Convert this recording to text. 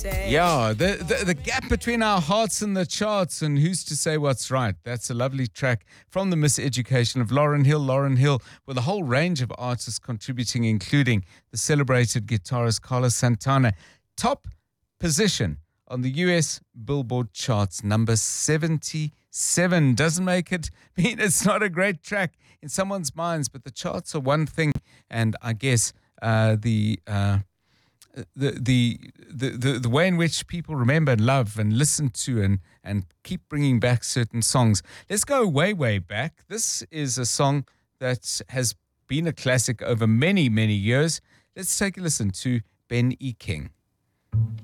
Yeah, the gap between our hearts and the charts, and who's to say what's right. That's a lovely track from the Miseducation of Lauryn Hill. Lauryn Hill with a whole range of artists contributing, including the celebrated guitarist Carlos Santana. Top position on the US Billboard charts, number 77. Doesn't make it mean it's not a great track in someone's minds, but the charts are one thing, and I guess the way in which people remember and love and listen to and keep bringing back certain songs. Let's go way, way back. This is a song that has been a classic over many, many years. Let's take a listen to Ben E. King.